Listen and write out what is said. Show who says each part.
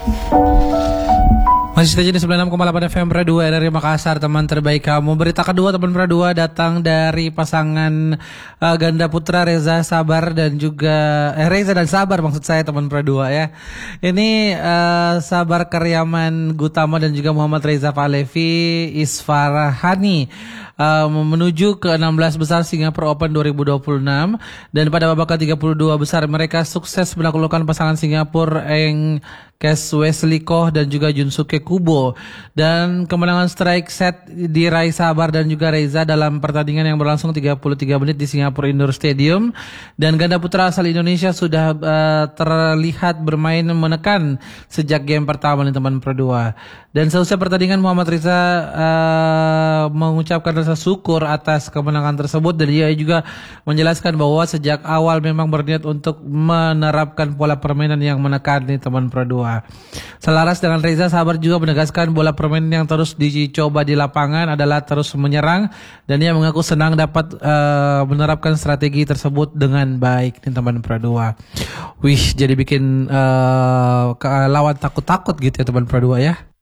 Speaker 1: Masih saja di 96,8 FM Pro 2 dari Makassar, teman terbaik kamu. Berita kedua teman Pro 2 datang dari pasangan ganda putra Reza Sabar dan juga Reza dan Sabar maksud saya teman Pro 2 ya. Ini Sabar Karyaman Gutama dan juga Muhammad Reza Pahlevi Isfarahani menuju ke 16 besar Singapura Open 2026 dan pada babak ke-32 besar mereka sukses menaklukkan pasangan Singapura Eng Kes Wesley Koh dan juga Junsuke Kubo, dan kemenangan strike set diraih Sabar dan juga Reza dalam pertandingan yang berlangsung 33 menit di Singapura Indoor Stadium, dan ganda putra asal Indonesia sudah terlihat bermain menekan sejak game pertama nih teman Pro 2. Dan seusai pertandingan Muhammad Reza mengucapkan rasa syukur atas kemenangan tersebut, dan dia juga menjelaskan bahwa sejak awal memang berniat untuk menerapkan pola permainan yang menekan nih teman Pro 2. Selaras dengan Reza, Sabar juga menegaskan bola permainan yang terus dicoba di lapangan adalah terus menyerang, dan dia mengaku senang dapat menerapkan strategi tersebut dengan baik nih teman Pro 2. Wih, jadi bikin lawan takut-takut gitu ya teman Pro 2 ya.